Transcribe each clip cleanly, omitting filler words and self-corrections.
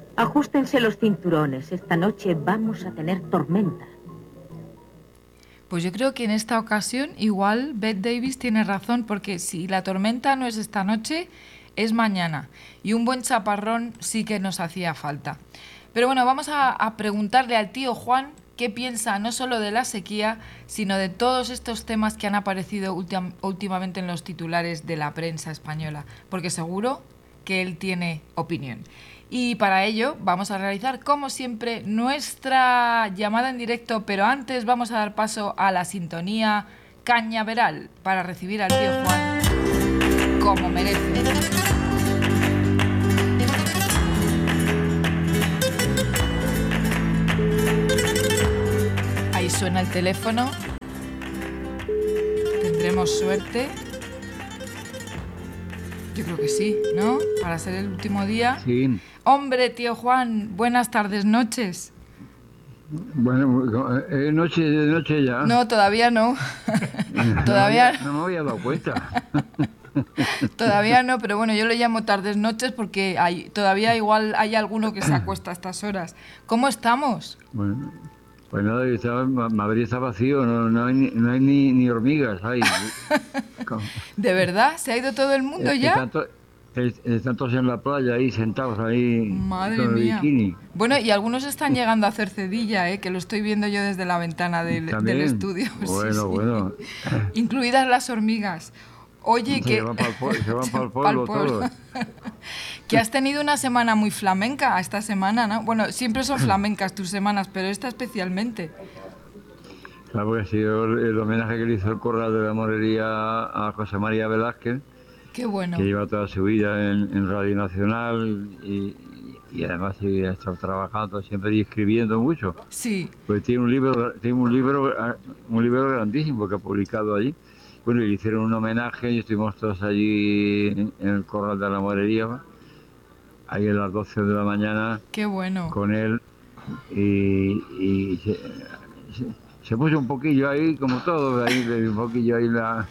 Ajustense los cinturones. Esta noche vamos a tener tormenta. Pues yo creo que en esta ocasión igual Bette Davis tiene razón, porque si la tormenta no es esta noche, es mañana. Y un buen chaparrón sí que nos hacía falta. Pero bueno, vamos a preguntarle al tío Juan qué piensa no solo de la sequía, sino de todos estos temas que han aparecido últimamente en los titulares de la prensa española, porque seguro que él tiene opinión. Y para ello vamos a realizar, como siempre, nuestra llamada en directo, pero antes vamos a dar paso a la sintonía cañaveral para recibir al tío Juan como merece. Ahí suena el teléfono. Tendremos suerte. Yo creo que sí, ¿no? Para ser el último día. Sí. Hombre, tío Juan, buenas tardes, noches. Bueno, noche ya. No, todavía no. Todavía no me había dado cuenta. Todavía no, pero bueno, yo le llamo tardes noches porque todavía igual hay alguno que se acuesta a estas horas. ¿Cómo estamos? Bueno, pues nada, Madrid está vacío, no hay ni hormigas. Hay. ¿De verdad? ¿Se ha ido todo el mundo ya? Están todos en la playa ahí, sentados ahí. Madre con el mía. Bikini. Bueno, y algunos están llegando a hacer cedilla, que lo estoy viendo yo desde la ventana del estudio. Bueno, sí. Bueno. Incluidas las hormigas. Oye, se van para el pueblo todos. Que has tenido una semana muy flamenca esta semana, ¿no? Bueno, siempre son flamencas tus semanas, pero esta especialmente. Claro, porque ha sido el homenaje que le hizo el Corral de la Morería a José María Velázquez. Qué bueno. Que lleva toda su vida en Radio Nacional y además ha estado trabajando siempre y escribiendo mucho. Sí. Pues tiene un libro grandísimo que ha publicado allí. Bueno, y le hicieron un homenaje y estuvimos todos allí en el Corral de la Morería, ahí a las 12 de la mañana. Qué bueno. Con él y se puso un poquillo ahí, como todo, ahí un poquillo ahí la...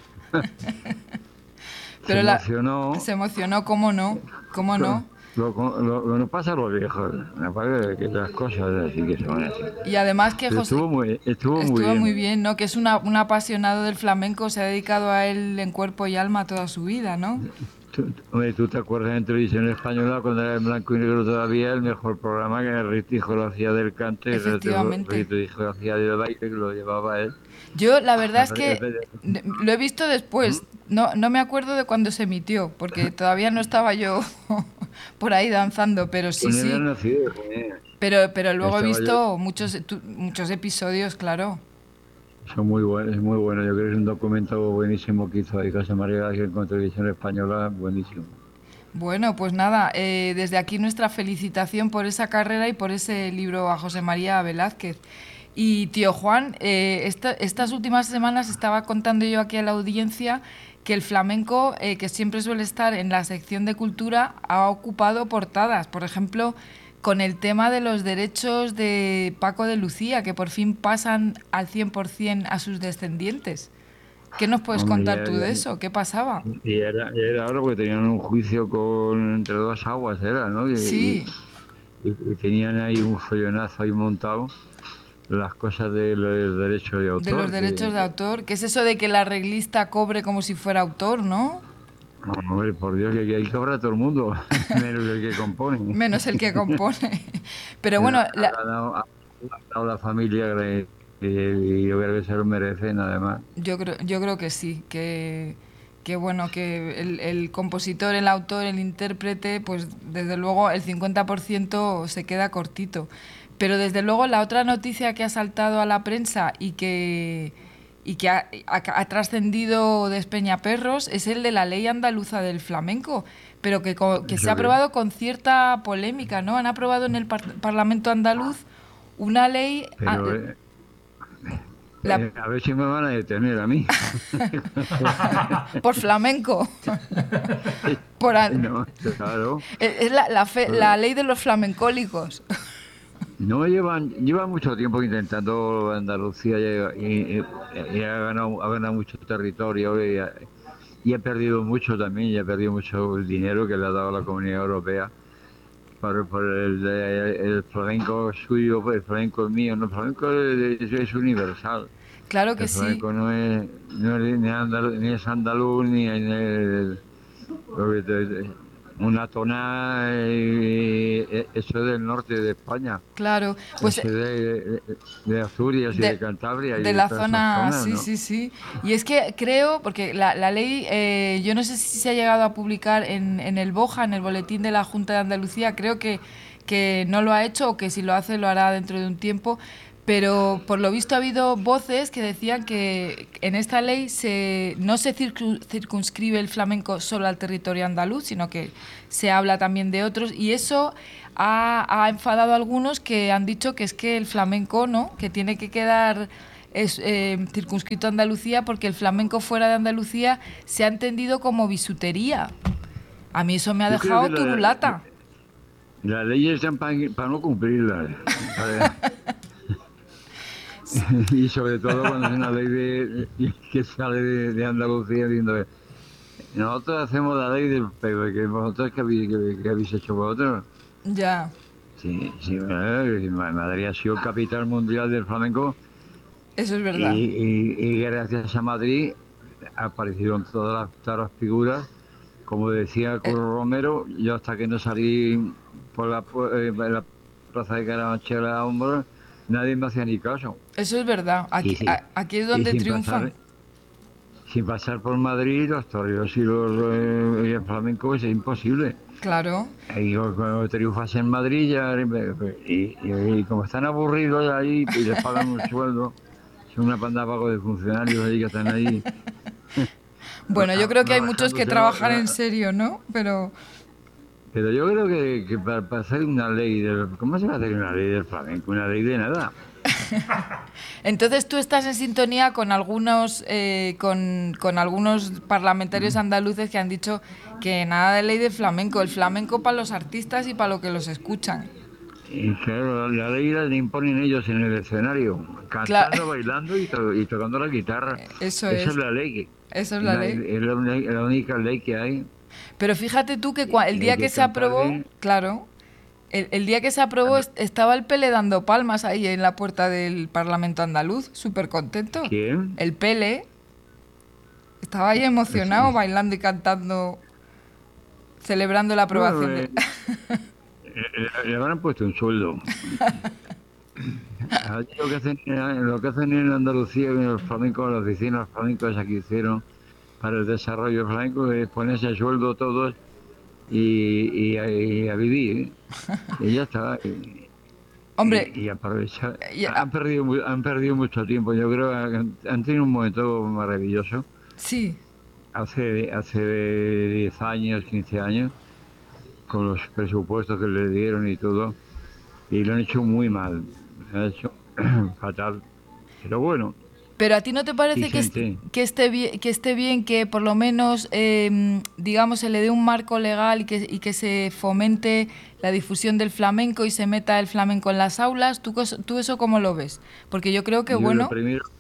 Pero se emocionó, ¿cómo no? ¿Cómo no? Lo que nos pasa a los viejos, me parece que las cosas así que son así. Y además que José estuvo muy bien, ¿no? Que es un apasionado del flamenco, se ha dedicado a él en cuerpo y alma toda su vida, ¿no? ¿Tú te acuerdas en televisión española cuando era en blanco y negro todavía el mejor programa que Ritijo lo hacía del cante y Ritijo lo hacía del baile, que lo llevaba él? Yo la verdad es que lo he visto después, no me acuerdo de cuando se emitió, porque todavía no estaba yo por ahí danzando, pero sí. Nacido, pero luego he visto muchos episodios, claro. Son muy buenos, es muy bueno. Yo creo que es un documento buenísimo que hizo ahí José María Velázquez con televisión española, buenísimo. Bueno, pues nada, desde aquí nuestra felicitación por esa carrera y por ese libro a José María Velázquez. Y tío Juan, estas últimas semanas estaba contando yo aquí a la audiencia que el flamenco, que siempre suele estar en la sección de cultura, ha ocupado portadas. Por ejemplo, con el tema de los derechos de Paco de Lucía, que por fin pasan al 100% a sus descendientes. ¿Qué nos puedes contar tú de eso? ¿Qué pasaba? Y era ahora porque tenían un juicio entre dos aguas, ¿no? Sí. Y tenían ahí un follonazo ahí montado. Las cosas de los derechos de autor. De los derechos de autor. ¿Qué es eso de que el arreglista cobre como si fuera autor, no? Hombre, por Dios, que ahí cobra todo el mundo, menos el que compone. Menos el que compone. Pero bueno... Ha dado la familia y yo creo que se lo merecen, además. Yo creo que sí, que bueno, que el compositor, el autor, el intérprete, pues desde luego el 50% se queda cortito. Pero desde luego la otra noticia que ha saltado a la prensa y que ha trascendido de Espeñaperros es el de la ley andaluza del flamenco, pero que se ha aprobado con cierta polémica, ¿no? Han aprobado en el Parlamento andaluz una ley... Pero, a ver si me van a detener a mí. Por flamenco. No, claro. Es la ley de los flamencólicos. No, llevan mucho tiempo intentando Andalucía y ha ganado mucho territorio y ha perdido mucho también, y ha perdido mucho el dinero que le ha dado la Comunidad Europea. por el flamenco suyo, pues el flamenco mío. No, el flamenco es universal. Claro que El sí. flamenco ni es andaluz, ni una tonada, eso es del norte de España. Claro, pues Eso de Asturias y de de, Cantabria y de de la todas esas zona, zonas, sí, ¿no? sí, sí. Y es que creo, porque la ley, yo no sé si se ha llegado a publicar en el BOJA, en el Boletín de la Junta de Andalucía, creo que no lo ha hecho o que si lo hace lo hará dentro de un tiempo, pero por lo visto ha habido voces que decían que en esta ley no se circunscribe el flamenco solo al territorio andaluz, sino que se habla también de otros y eso ha enfadado a algunos que han dicho que es que el flamenco, ¿no? Que tiene que quedar circunscrito a Andalucía porque el flamenco fuera de Andalucía se ha entendido como bisutería. A mí eso me ha Yo creo que dejado turulata. las leyes están para no cumplirlas. para- y sobre todo cuando es una ley que sale de Andalucía diciendo, nosotros hacemos la ley del pero que vosotros que habéis hecho vosotros. Ya, Sí, sí, Madrid ha sido capital mundial del flamenco eso es verdad. y gracias a Madrid aparecieron todas las figuras. Como decía Eh, Curro Romero, yo hasta que no salí en la plaza de Carabanchel a hombros, nadie me hacía ni caso. Eso es verdad. Y, sí, Aquí es y donde triunfan. sin pasar por Madrid, los toreros y el flamenco es imposible. Claro. Y cuando triunfas en Madrid ya, y como están aburridos ahí y les pagan un sueldo, son una panda vago de funcionarios ahí que están ahí Bueno, yo creo que hay muchos que rajándose trabajan en serio, ¿no? Pero yo creo que para hacer una ley ¿cómo se va a hacer una ley del flamenco? Una ley de nada. Entonces tú estás en sintonía con con algunos parlamentarios andaluces que han dicho que nada de ley de flamenco, el flamenco para los artistas y para lo que los escuchan. Y claro, la ley la imponen ellos en el escenario, Claro, cantando, bailando y tocando la guitarra. eso Esa es es, la ley, eso es la ley. es la única ley que hay. Pero fíjate tú que el Y hay día que que se cantar aprobó, bien. claro, el día que se aprobó estaba el Pele dando palmas ahí en la puerta del Parlamento andaluz, súper contento. ¿Quién? El Pele estaba ahí emocionado, bailando y cantando, celebrando la Bueno, aprobación de... le habrán puesto un sueldo. Allí lo que hacen en Andalucía, en los flamencos, las oficinas flamencos que hicieron para el desarrollo flamenco, es ponerse a sueldo todos y a vivir. Y ya está. Hombre, Y aprovechar. ya- Han perdido mucho tiempo. Yo creo que han tenido un momento maravilloso. sí, Hace 10 años, 15 años, con los presupuestos que le dieron y todo. Y lo han hecho muy mal. Lo han hecho fatal. Pero bueno, pero ¿a ti no te parece que, Vicente. que esté bien que por lo menos, digamos, se le dé un marco legal y que se fomente la difusión del flamenco y se meta el flamenco en las aulas? ¿Tú eso cómo lo ves? Porque yo creo que, Yo bueno,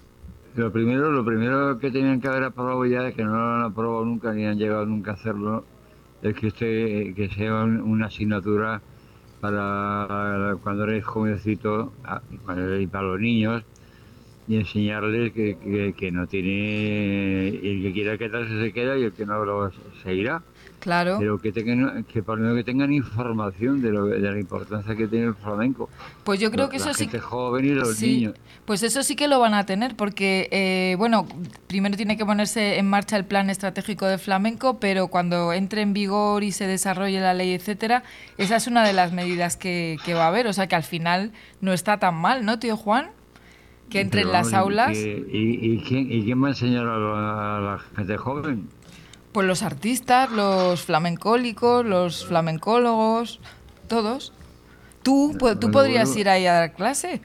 lo primero que tenían que haber aprobado ya, es que no lo han aprobado nunca ni han llegado nunca a hacerlo, es que sea una asignatura para cuando eres jovencito y para los niños y enseñarles que no tiene, el que quiera quedarse se queda y el que no se irá. claro. Pero que por lo menos que tengan información de la importancia que tiene el flamenco. Pues yo creo que La eso sí, gente joven y los sí, niños. pues eso sí que lo van a tener, porque, bueno, primero tiene que ponerse en marcha el plan estratégico de flamenco, pero cuando entre en vigor y se desarrolle la ley, etcétera, esa es una de las medidas que va a haber. O sea que al final no está tan mal, ¿no, tío Juan? Que entre en Pero las vamos, aulas, ¿quién va a enseñar a la gente joven? pues los artistas, los flamencólicos, los flamencólogos, todos. Tú podrías Bueno, ir ahí a dar clase.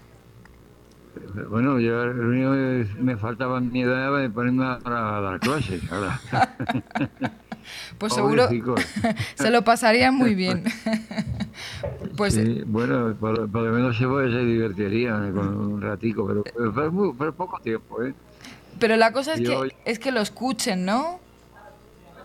bueno, yo lo único que me faltaba en mi edad de ponerme a dar clases ahora. Pues seguro Pobrecicos. se lo pasarían muy bien. Pues, Sí, bueno, por lo menos se divertiría con un ratico, pero poco tiempo, ¿eh? pero la cosa es Yo, que lo escuchen, ¿no?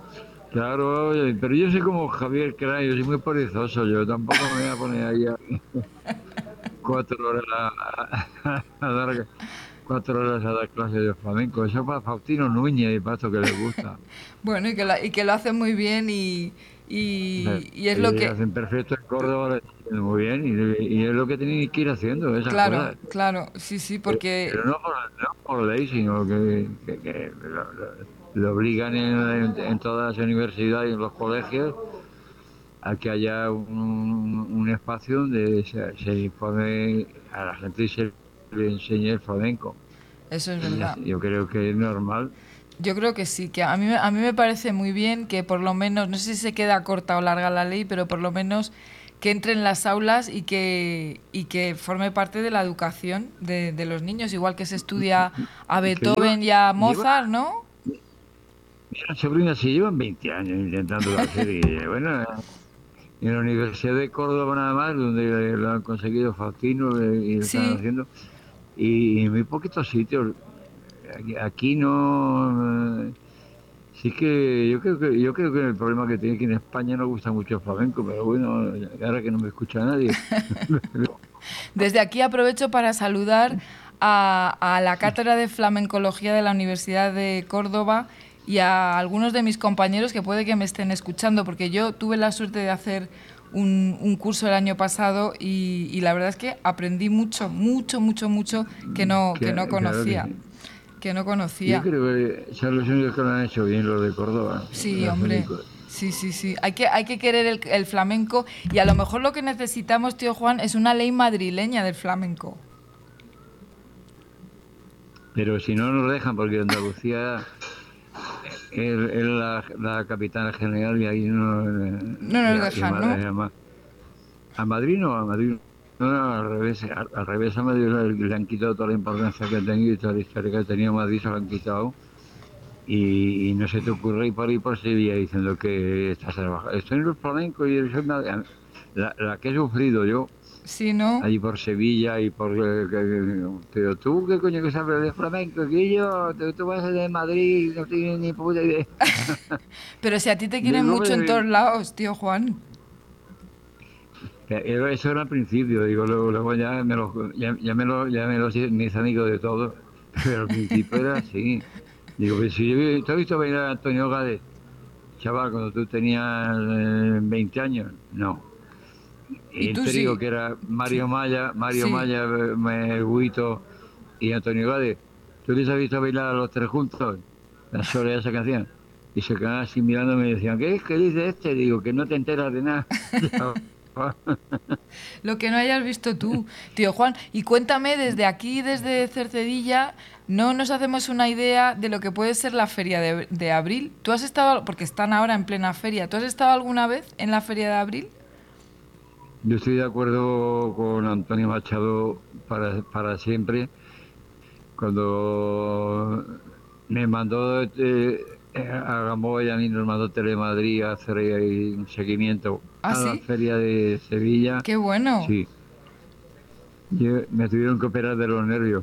Claro, pero yo soy como Javier Cray, yo soy muy perezoso, yo tampoco me voy a poner ahí a 4 horas a dar 4 horas a dar clases de flamenco. Eso para Faustino Núñez y para esto que les gusta. Bueno, y que lo hace muy bien O sea, y es lo ellos que... hacen perfecto en Córdoba, lo hacen muy bien, y es lo que tienen que ir haciendo, esas Claro, cosas. claro, sí, sí, porque... Pero no por ley, sino que lo obligan en todas las universidades y en los colegios a que haya un espacio donde se informe a la gente y se le enseñe el flamenco. Eso es Y verdad. yo creo que es normal. Yo creo que sí, que a mí me parece muy bien que por lo menos, no sé si se queda corta o larga la ley, pero por lo menos que entre en las aulas y que forme parte de la educación de los niños, igual que se estudia a Y que lleva, Beethoven y a lleva, Mozart, ¿no? mira, sobrinas, si llevan 20 años intentándolo hacer, y bueno, en la Universidad de Córdoba nada más, donde lo han conseguido Faustino y lo están Sí, haciendo, y en muy poquitos sitios. Aquí no. Sí que yo creo que el problema que tiene aquí en España no gusta mucho el flamenco, pero bueno, ahora que no me escucha nadie. desde aquí aprovecho para saludar a la Cátedra de Flamencología de la Universidad de Córdoba y a algunos de mis compañeros que puede que me estén escuchando, porque yo tuve la suerte de hacer un curso el año pasado y la verdad es que aprendí mucho, mucho, mucho, mucho que no Claro que conocía. sí. Que no Yo conocía. creo que son los únicos que lo han hecho bien, los de Córdoba. Sí, Los hombre. únicos. Sí, sí, sí. Hay que querer el flamenco y a lo mejor lo que necesitamos, tío Juan, es una ley madrileña del flamenco. Pero si no nos dejan, porque Andalucía es la capital general y ahí no. No nos dejan, ¿no? Además, a Madrid no, no, al revés a Madrid le han quitado toda la importancia que ha tenido y toda la historia que ha tenido Madrid se la han quitado y no se te ocurre ir por ahí por Sevilla diciendo que estás trabajando. Estoy en el flamenco y soy la que he sufrido yo Sí, ¿no? allí por Sevilla y pero tú qué coño que sabes de flamenco que yo, tú vas de Madrid no tienes ni puta idea. Pero si a ti te quieren Digo, mucho en todos lados, tío Juan. Eso era al principio, digo, luego ya me lo mis amigos de todo, pero al principio era así. Digo, pues si ¿tú has visto bailar a Antonio Gades, chaval, cuando tú tenías 20 años? No. Y Y tú te digo sí. que era Sí. Mario Sí. Maya, Buito y Antonio Gades. ¿Tú les has visto bailar a los tres juntos? La sola de esa canción. Y se quedaban así mirándome y decían, ¿qué es que dice este? Digo, que no te enteras de nada. Lo que no hayas visto tú, tío Juan. Y cuéntame, desde aquí, desde Cercedilla, no nos hacemos una idea de lo que puede ser la feria de abril. ¿Tú has estado, porque están ahora en plena feria, ¿tú has estado alguna vez en la feria de abril? Yo estoy de acuerdo con Antonio Machado para siempre. Cuando me mandó a Gamboa y a mí nos mandó Telemadrid a hacer ahí un seguimiento ¿Ah, a la sí? feria de Sevilla, Qué bueno. sí, me tuvieron que operar de los nervios.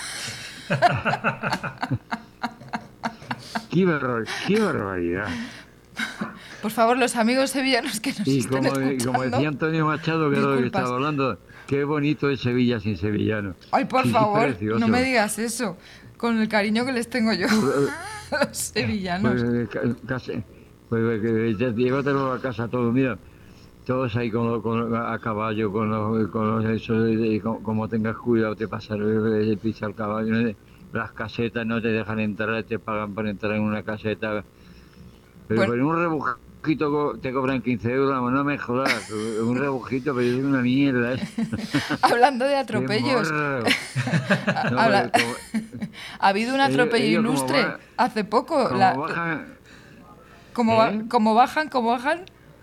¡Qué barbaridad! Por favor, los amigos sevillanos que nos Y estén como decía escuchando, Antonio Machado, que es lo que disculpas. estaba hablando, qué bonito es Sevilla sin sevillanos. Ay, por Sí, sí, favor, no me precioso. digas eso, con el cariño que les tengo yo Pues, a los sevillanos. pues, casi, pues llévatelo a casa todo, mira, todos ahí a caballo, con los eso, y como tengas cuidado, te pasa el pisa al caballo, ¿no? Las casetas no te dejan entrar, te pagan por entrar en una caseta, pero Bueno, por un rebujito te cobran 15 euros, vamos, no me jodas, un rebujito, pero es una mierda, ¿eh? hablando de ¡Qué atropellos, morro! No, habla- ha habido un atropello ellos ilustre hace poco. como bajan, ¿Cómo, ¿eh? cómo bajan? ¿Cómo bajan?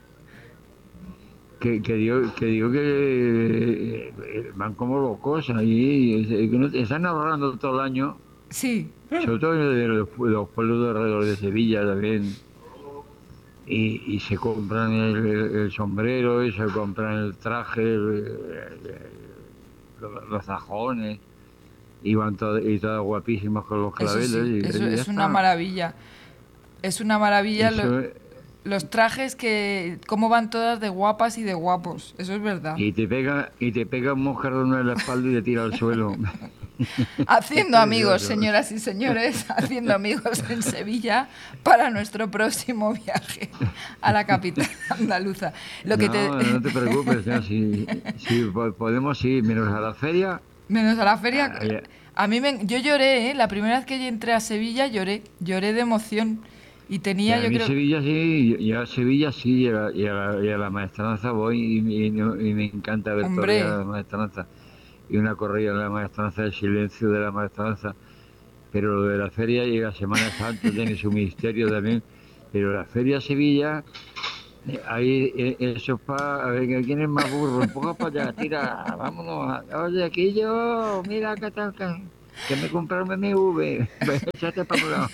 Que digo que van como locos ahí, que están ahorrando todo el año, Sí. sobre todo de los pueblos de alrededor de Sevilla también, y se compran el sombrero, y se compran el traje, los sajones, y van todas guapísimas con los Eso claveles, sí, eso y ya es una está. maravilla. Es una maravilla. Eso, los trajes cómo van todas de guapas y de guapos, eso es verdad. Y te pega un moscardón en la espalda y te tira al suelo. Haciendo amigos, señoras y señores, haciendo amigos en Sevilla para nuestro próximo viaje a la capital andaluza. No te preocupes, ya, si podemos ir menos a la feria. Menos a la feria. Yo lloré, ¿eh? La primera vez que yo entré a Sevilla lloré de emoción. Y tenía, yo creo... Sevilla sí, y a Sevilla sí, y a la maestranza voy y me encanta ver toda la maestranza. Y una corrida de la maestranza, el silencio de la maestranza. Pero lo de la feria y la Semana Santa tiene su misterio también. Pero la feria Sevilla, ahí eso es para... A ver, ¿quién es más burro? Empuja para allá, tira, vámonos. Oye, aquí yo, mira que tal, que me compraron mi V. Échate para un lado.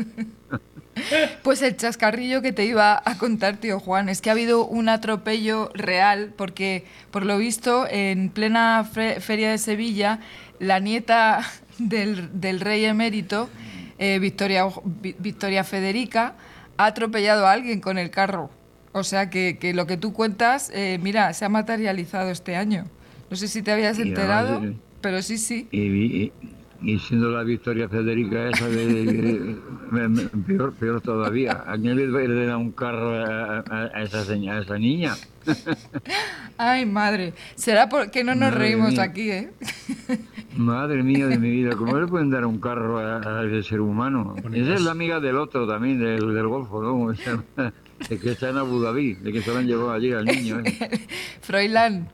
Pues el chascarrillo que te iba a contar, tío Juan, es que ha habido un atropello real porque, por lo visto, en plena feria de Sevilla, la nieta del rey emérito, Victoria Federica, ha atropellado a alguien con el carro. O sea que lo que tú cuentas, mira, se ha materializado este año. No sé si te habías enterado, pero sí. Y siendo la Victoria Federica esa peor todavía. ¿A quién le da un carro a esa niña? Ay, madre. Será porque no nos reímos aquí, ¿eh? Madre mía de mi vida, ¿cómo le pueden dar un carro a ese ser humano? Esa es la amiga del otro también, del Golfo, ¿no? De que está en Abu Dhabi, de que se lo han llevado allí al niño. Froilán.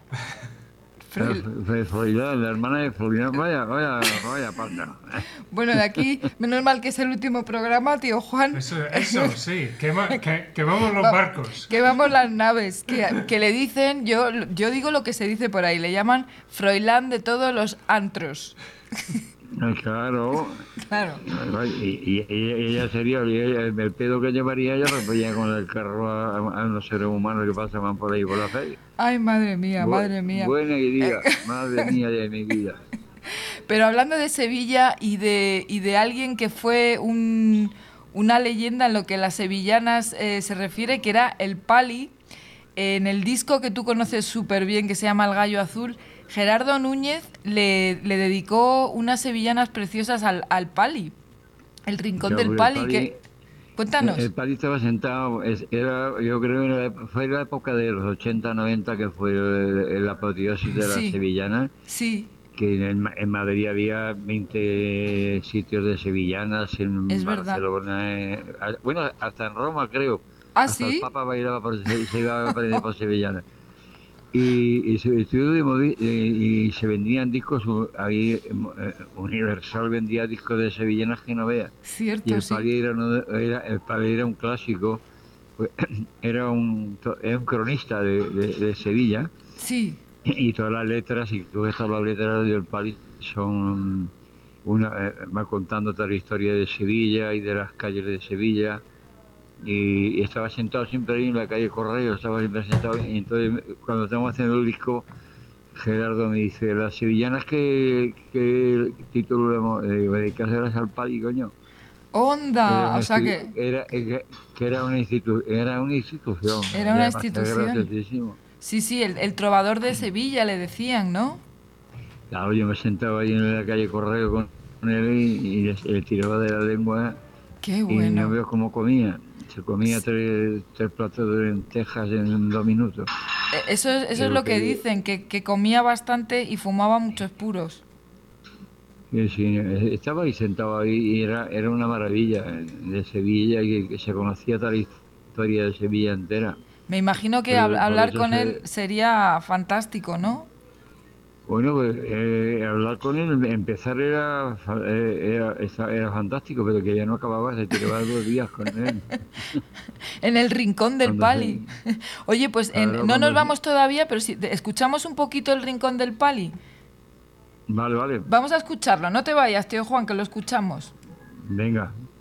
Froilán, la hermana de Froilán, vaya panda. Bueno, de aquí, menos mal que es el último programa, tío Juan. Eso sí, quemamos los barcos. Quemamos las naves, que le dicen, yo digo lo que se dice por ahí, le llaman Froilán de todos los antros. Claro. Y ella sería el pedo que llevaría ella repería con el carro a los seres humanos que pasaban por ahí por la feria. Ay, madre mía. Buena idea, madre mía de mi vida. Pero hablando de Sevilla y de alguien que fue una leyenda en lo que las sevillanas se refiere, que era el Pali, en el disco que tú conoces súper bien, que se llama El Gallo Azul, Gerardo Núñez le dedicó unas sevillanas preciosas al Pali, el rincón del Pali. Cuéntanos. El Pali estaba sentado, yo creo que fue la época de los 80, 90, que fue la apoteosis de las sevillanas. Sí. Que en Madrid había 20 sitios de sevillanas, en Barcelona, bueno, hasta en Roma creo. ¿Ah, hasta sí? El Papa se iba a aprender por sevillanas. Y se vendían discos, ahí Universal vendía discos de sevillanas que no veas. Cierto, y el Pali era un clásico, pues, era un cronista de Sevilla. Sí. Y todas las letras, y todas las letras del Pali son va contando toda la historia de Sevilla y de las calles de Sevilla. Y estaba sentado siempre ahí en la calle Correo, estaba siempre sentado. Y entonces, cuando estamos haciendo el disco, Gerardo me dice: las sevillanas, ¿qué título le digo? ¿Dedicárselas al Pali, coño? ¡Onda! O sea que... Era una institución. Era una institución. Sí, el trovador de Sevilla le decían, ¿no? Claro, yo me sentaba ahí en la calle Correo con él y le tiraba de la lengua. ¡Qué bueno! Y no veo cómo comía. Se comía tres platos de lentejas en 2 minutos. Eso es lo que dicen, que comía bastante y fumaba muchos puros. Sí, estaba ahí sentado ahí y era una maravilla de Sevilla, y que se conocía toda la historia de Sevilla entera. Me imagino que hablar con él sería fantástico, ¿no? Bueno, pues hablar con él, empezar era fantástico, pero que ya no acababa, se tiraba 2 días con él. En el rincón del Pali. Oye, pues claro, no nos vamos todavía, pero si escuchamos un poquito el rincón del Pali. Vale. Vamos a escucharlo, no te vayas, tío Juan, que lo escuchamos. Venga.